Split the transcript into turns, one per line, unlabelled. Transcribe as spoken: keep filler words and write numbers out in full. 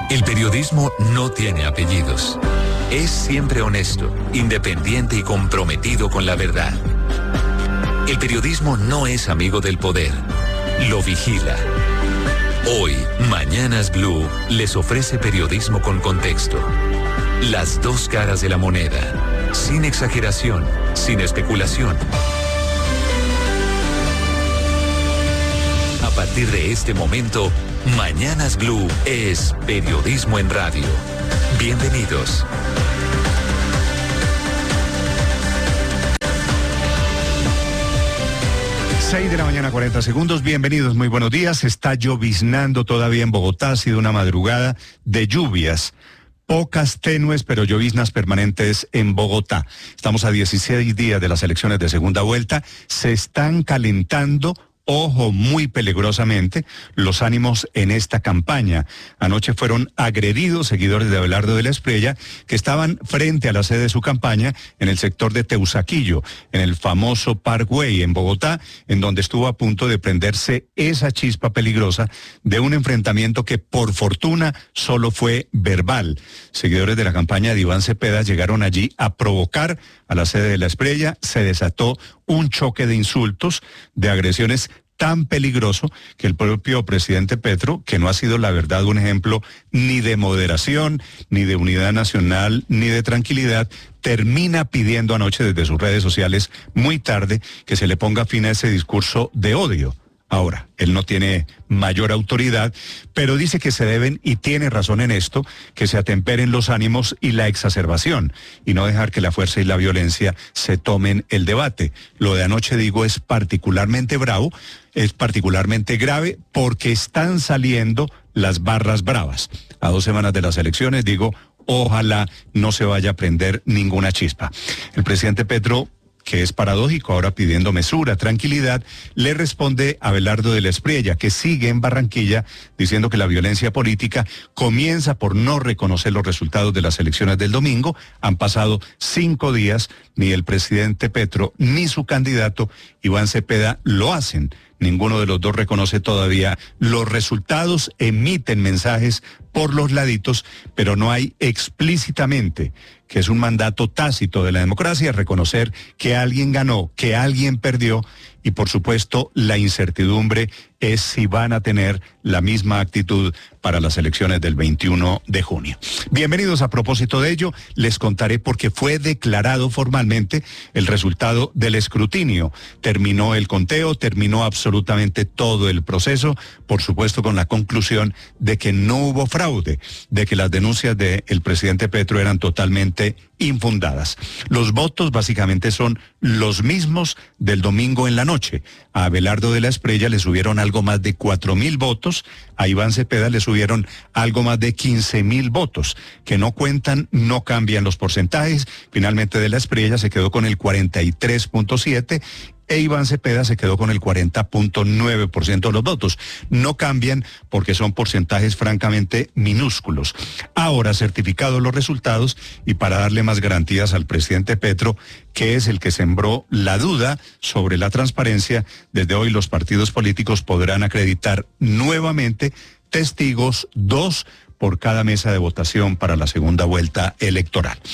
El periodismo no tiene apellidos. Es siempre honesto, independiente y comprometido con la verdad. El periodismo no es amigo del poder, lo vigila. Hoy, Mañanas Blue les ofrece periodismo con contexto. Las dos caras de la moneda, sin exageración, sin especulación. A partir de este momento, Mañanas Blue es periodismo en radio. Bienvenidos.
seis de la mañana, cuarenta segundos. Bienvenidos, muy buenos días. Está lloviznando todavía en Bogotá. Ha sido una madrugada de lluvias. Pocas, tenues, pero lloviznas permanentes en Bogotá. Estamos a dieciséis días de las elecciones de segunda vuelta. Se están calentando, ojo, muy peligrosamente, los ánimos en esta campaña. Anoche fueron agredidos seguidores de Abelardo de la Espriella, que estaban frente a la sede de su campaña en el sector de Teusaquillo, en el famoso Parkway en Bogotá, en donde estuvo a punto de prenderse esa chispa peligrosa de un enfrentamiento que por fortuna solo fue verbal. Seguidores de la campaña de Iván Cepeda llegaron allí a provocar a la sede de la Espriella. Se desató un choque de insultos, de agresiones tan peligroso que el propio presidente Petro, que no ha sido la verdad un ejemplo ni de moderación, ni de unidad nacional, ni de tranquilidad, termina pidiendo anoche desde sus redes sociales muy tarde que se le ponga fin a ese discurso de odio. Ahora, él no tiene mayor autoridad, pero dice que se deben, y tiene razón en esto, que se atemperen los ánimos y la exacerbación, y no dejar que la fuerza y la violencia se tomen el debate. Lo de anoche, digo, es particularmente bravo, es particularmente grave, porque están saliendo las barras bravas. A dos semanas de las elecciones, digo, ojalá no se vaya a prender ninguna chispa. El presidente Petro, que es paradójico, ahora pidiendo mesura, tranquilidad, le responde a Abelardo de la Espriella, que sigue en Barranquilla diciendo que la violencia política comienza por no reconocer los resultados de las elecciones del domingo. Han pasado cinco días, ni el presidente Petro ni su candidato Iván Cepeda lo hacen. Ninguno de los dos reconoce todavía los resultados, emiten mensajes por los laditos, pero no hay explícitamente, que es un mandato tácito de la democracia, reconocer que alguien ganó, que alguien perdió, y por supuesto la incertidumbre es si van a tener la misma actitud para las elecciones del veintiuno de junio. Bienvenidos. A propósito de ello, les contaré porque fue declarado formalmente el resultado del escrutinio. Terminó el conteo, terminó absolutamente todo el proceso, por supuesto con la conclusión de que no hubo fraude, de que las denuncias del presidente Petro eran totalmente infundadas. Los votos básicamente son los mismos del domingo en la noche. A Abelardo de la Espriella le subieron algo más de cuatro mil votos, a Iván Cepeda le subieron algo más de quince mil votos, que no cuentan, no cambian los porcentajes. Finalmente de la Espriella se quedó con el cuarenta y tres punto siete e Iván Cepeda se quedó con el cuarenta punto nueve por ciento de los votos. No cambian porque son porcentajes francamente minúsculos. Ahora, certificados los resultados, y para darle más garantías al presidente Petro, que es el que sembró la duda sobre la transparencia, desde hoy los partidos políticos podrán acreditar nuevamente testigos, dos por cada mesa de votación para la segunda vuelta electoral.